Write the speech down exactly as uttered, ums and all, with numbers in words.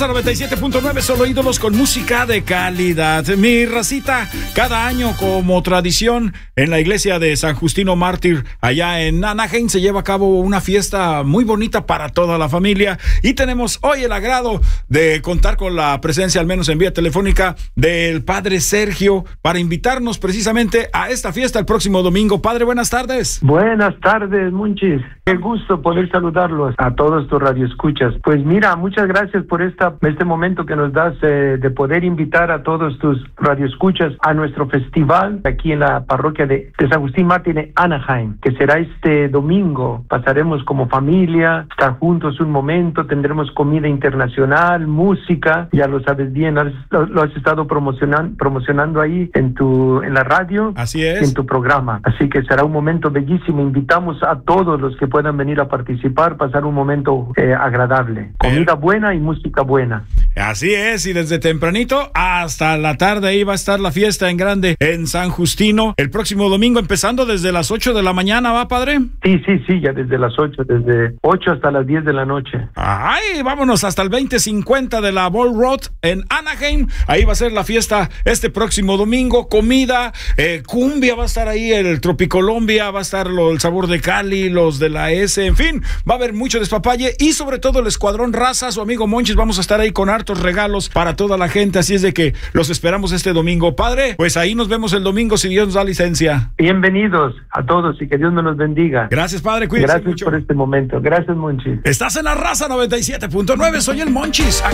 noventa y siete punto nueve, solo ídolos con música de calidad. Mi racita, cada año como tradición en la iglesia de San Justino Mártir, allá en Anaheim, se lleva a cabo una fiesta muy bonita para toda la familia y tenemos hoy el agrado de contar con la presencia, al menos en vía telefónica, del padre Sergio para invitarnos precisamente a esta fiesta el próximo domingo. Padre, buenas tardes. Buenas tardes, Monchis. Qué gusto poder saludarlos a todos tus radioescuchas. Pues mira, muchas gracias por esta este momento que nos das eh, de poder invitar a todos tus radioescuchas a nuestro festival aquí en la parroquia de, de San Agustín Mártir de Anaheim, que será este domingo. Pasaremos como familia, estar juntos un momento, tendremos comida internacional, música, ya lo sabes bien, lo, lo has estado promocionando, promocionando ahí en tu en la radio. Así es. En tu programa. Así que será un momento bellísimo. Invitamos a todos los que puedan venir a participar, pasar un momento eh, agradable. Comida buena y música buena. Así es, y desde tempranito hasta la tarde ahí va a estar la fiesta en grande en San Justino el próximo domingo, empezando desde las ocho de la mañana, ¿va, padre? Sí, sí, sí, ya desde las ocho, desde ocho hasta las diez de la noche. Ay, vámonos hasta el veinte cincuenta de la Ball Road en Anaheim. Ahí va a ser la fiesta este próximo domingo. Comida, eh, cumbia va a estar ahí, el Tropicolombia, va a estar lo, el Sabor de Cali, los de la S, en fin, va a haber mucho despapalle y sobre todo el Escuadrón Raza, su amigo Monchis, vamos a estar ahí con hartos regalos para toda la gente, así es de que los esperamos este domingo. Padre, pues ahí nos vemos el domingo si Dios nos da licencia. Bienvenidos a todos y que Dios me los bendiga. Gracias, padre, cuídense Gracias mucho. por este momento. Gracias, Monchis. Estás en La Raza noventa y siete punto nueve, soy el Monchis.